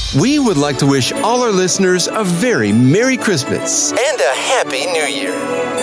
We would like to wish all our listeners a very Merry Christmas and a Happy New Year.